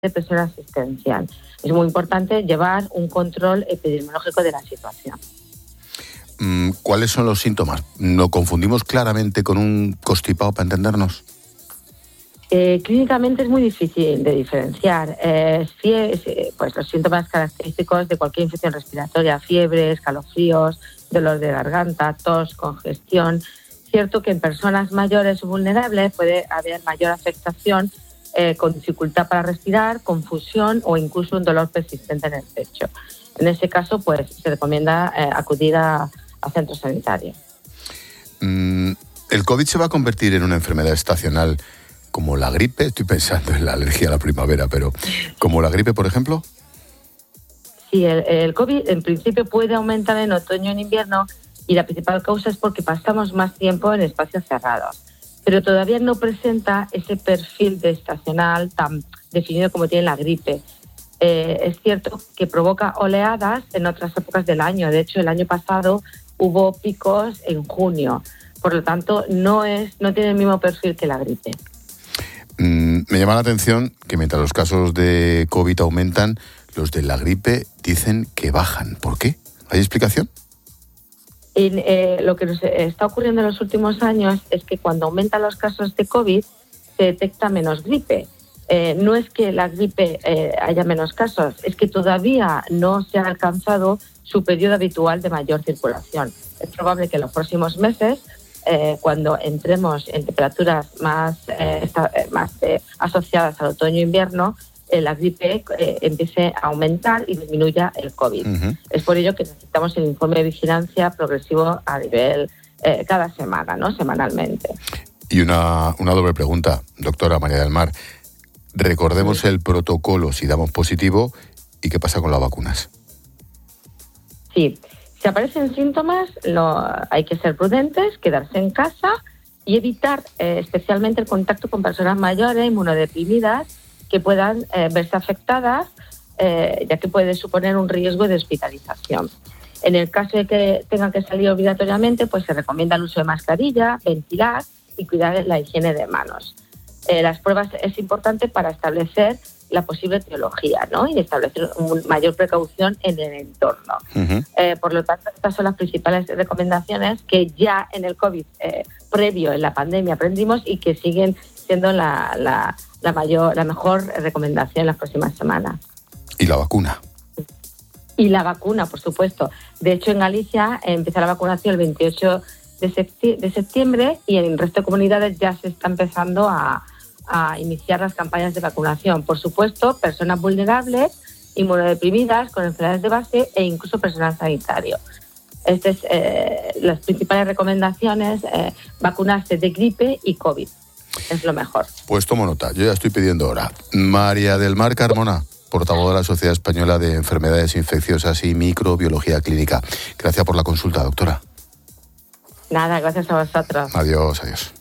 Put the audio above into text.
de presión asistencial. Es muy importante llevar un control epidemiológico de la situación. ¿Cuáles son los síntomas? ¿Lo confundimos claramente con un constipado para entendernos? Clínicamente es muy difícil de diferenciar. Pues los síntomas característicos de cualquier infección respiratoria: fiebre, escalofríos, dolor de garganta, tos, congestión. Cierto que en personas mayores o vulnerables puede haber mayor afectación, con dificultad para respirar, confusión o incluso un dolor persistente en el pecho. En ese caso, pues se recomienda acudir a centros sanitarios. ¿El COVID se va a convertir en una enfermedad estacional como la gripe? Estoy pensando en la alergia a la primavera, pero ¿como la gripe, por ejemplo? Sí, el COVID en principio puede aumentar en otoño y en invierno, y la principal causa es porque pasamos más tiempo en espacios cerrados. Pero todavía no presenta ese perfil de estacional tan definido como tiene la gripe. Es cierto que provoca oleadas en otras épocas del año. De hecho, el año pasado hubo picos en junio. Por lo tanto, no tiene el mismo perfil que la gripe. Me llama la atención que mientras los casos de COVID aumentan, los de la gripe dicen que bajan. ¿Por qué? ¿Hay explicación? Lo que nos está ocurriendo en los últimos años es que cuando aumentan los casos de COVID se detecta menos gripe. No es que la gripe haya menos casos, es que todavía no se ha alcanzado su periodo habitual de mayor circulación. Es probable que en los próximos meses, cuando entremos en temperaturas más asociadas al otoño-invierno, la gripe empiece a aumentar y disminuya el COVID. Uh-huh. Es por ello que necesitamos el informe de vigilancia progresivo a nivel cada semana, ¿no? Semanalmente. Y una doble pregunta, doctora María del Mar. Recordemos el protocolo si damos positivo y qué pasa con las vacunas. Sí, si aparecen síntomas hay que ser prudentes, quedarse en casa y evitar especialmente el contacto con personas mayores, inmunodeprimidas, que puedan verse afectadas, ya que puede suponer un riesgo de hospitalización. En el caso de que tengan que salir obligatoriamente, pues se recomienda el uso de mascarilla, ventilar y cuidar la higiene de manos. Las pruebas es importante para establecer la posible etiología, ¿no? Y establecer una mayor precaución en el entorno. Uh-huh. Por lo tanto, estas son las principales recomendaciones que ya en el COVID previo en la pandemia aprendimos y que siguen siendo la mejor recomendación en las próximas semanas. ¿Y la vacuna? Y la vacuna, por supuesto. De hecho, en Galicia empieza la vacunación el 28 de septiembre y en el resto de comunidades ya se está empezando a iniciar las campañas de vacunación. Por supuesto, personas vulnerables, inmunodeprimidas, con enfermedades de base e incluso personal sanitario. Estas es las principales recomendaciones, vacunarse de gripe y COVID. Es lo mejor. Pues tomo nota, yo ya estoy pidiendo hora. María del Mar Carmona, portavoz de la Sociedad Española de Enfermedades Infecciosas y Microbiología Clínica. Gracias por la consulta, doctora. Nada, gracias a vosotros. Adiós.